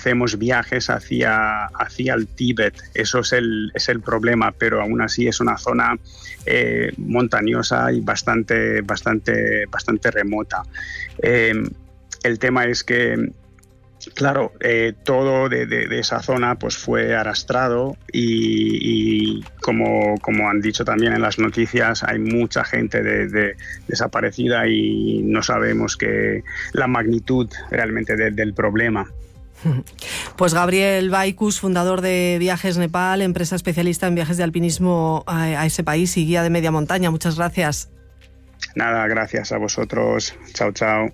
hacemos viajes hacia el Tíbet. Eso es el problema, pero aún así es una zona montañosa y bastante remota. El tema es que, claro, todo de esa zona pues fue arrastrado y como han dicho también en las noticias, hay mucha gente desaparecida y no sabemos la magnitud realmente del problema. Pues Gabriel Baikus, fundador de Viajes Nepal, empresa especialista en viajes de alpinismo a ese país y guía de media montaña. Muchas gracias. Nada, gracias a vosotros. Chao, chao.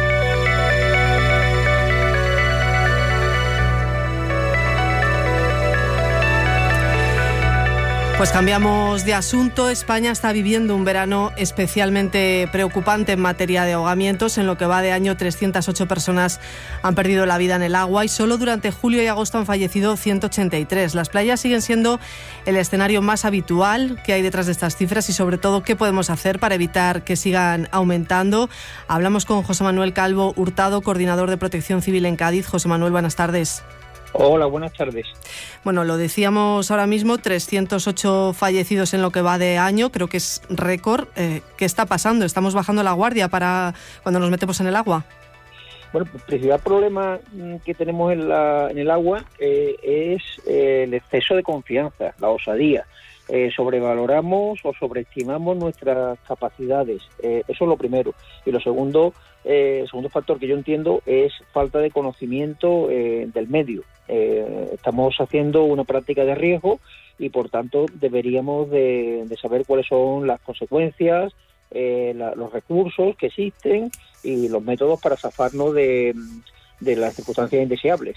Pues cambiamos de asunto. España está viviendo un verano especialmente preocupante en materia de ahogamientos. En lo que va de año, 308 personas han perdido la vida en el agua y solo durante julio y agosto han fallecido 183. Las playas siguen siendo el escenario más habitual que hay detrás de estas cifras y, sobre todo, ¿qué podemos hacer para evitar que sigan aumentando? Hablamos con José Manuel Calvo Hurtado, coordinador de Protección Civil en Cádiz. José Manuel, buenas tardes. Hola, buenas tardes. Bueno, lo decíamos ahora mismo, 308 fallecidos en lo que va de año, creo que es récord. ¿Qué está pasando? ¿Estamos bajando la guardia para cuando nos metemos en el agua? Bueno, el principal problema que tenemos en el agua es el exceso de confianza, la osadía. Sobrevaloramos o sobreestimamos nuestras capacidades. Eso es lo primero. Y lo segundo, el segundo factor que yo entiendo es falta de conocimiento del medio. Estamos haciendo una práctica de riesgo y, por tanto, deberíamos de saber cuáles son las consecuencias, los recursos que existen y los métodos para zafarnos de las circunstancias indeseables.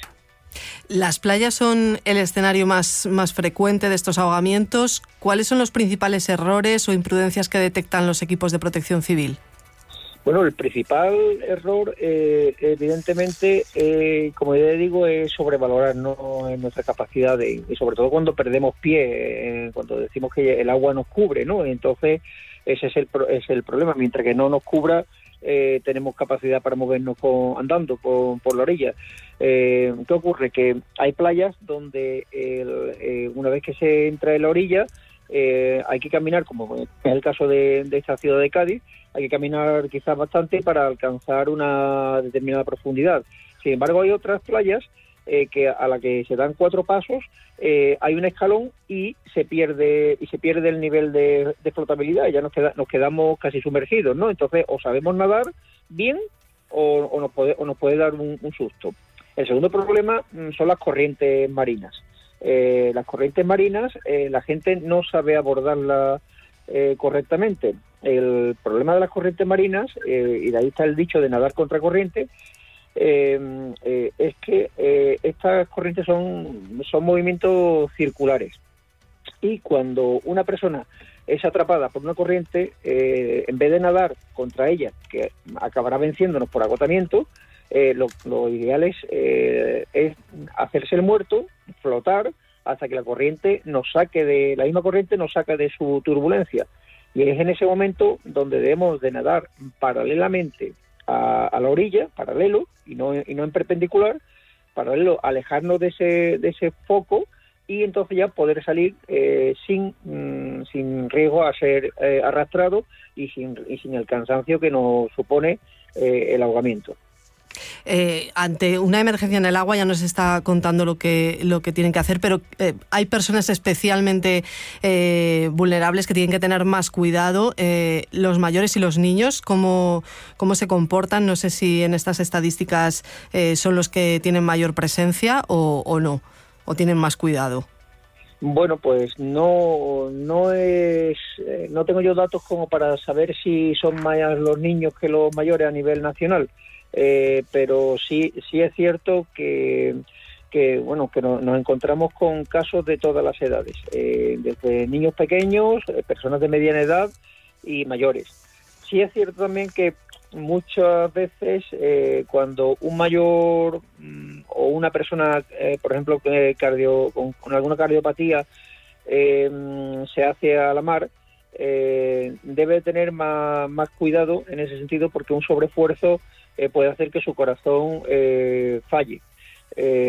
Las playas son el escenario más frecuente de estos ahogamientos. ¿Cuáles son los principales errores o imprudencias que detectan los equipos de protección civil? Bueno, el principal error, evidentemente, como ya digo, es sobrevalorarnos en nuestras capacidades y sobre todo cuando perdemos pie, cuando decimos que el agua nos cubre, ¿no? Entonces, ese es el problema. Mientras que no nos cubra, tenemos capacidad para movernos andando por la orilla. ¿Qué ocurre? Que hay playas donde una vez que se entra en la orilla hay que caminar, como es el caso de esta ciudad de Cádiz, hay que caminar quizás bastante para alcanzar una determinada profundidad. Sin embargo, hay otras playas que a la que se dan 4 pasos hay un escalón y se pierde el nivel de flotabilidad y ya nos quedamos casi sumergidos, ¿no? Entonces, o sabemos nadar bien o nos puede dar un susto. El segundo problema son las corrientes marinas. Las corrientes marinas, la gente no sabe abordarlas correctamente. El problema de las corrientes marinas, y de ahí está el dicho de nadar contra corriente, es que estas corrientes son movimientos circulares y cuando una persona es atrapada por una corriente, en vez de nadar contra ella, que acabará venciéndonos por agotamiento, lo ideal es hacerse el muerto, flotar hasta que la corriente la misma corriente nos saque de su turbulencia. Y es en ese momento donde debemos de nadar paralelamente a la orilla, paralelo y no en perpendicular, paralelo, alejarnos de ese foco y entonces ya poder salir sin riesgo a ser arrastrado y sin el cansancio que nos supone el ahogamiento. Ante una emergencia en el agua ya nos está contando lo que tienen que hacer, pero hay personas especialmente vulnerables que tienen que tener más cuidado. Los mayores y los niños, ¿cómo se comportan? No sé si en estas estadísticas son los que tienen mayor presencia o no, o tienen más cuidado. Bueno, pues no tengo yo datos como para saber si son más los niños que los mayores a nivel nacional. Pero sí es cierto que nos encontramos con casos de todas las edades, desde niños pequeños, personas de mediana edad y mayores. Sí es cierto también que muchas veces cuando un mayor o una persona, por ejemplo, con alguna cardiopatía se hace a la mar, debe tener más cuidado en ese sentido porque un sobreesfuerzo puede hacer que su corazón falle.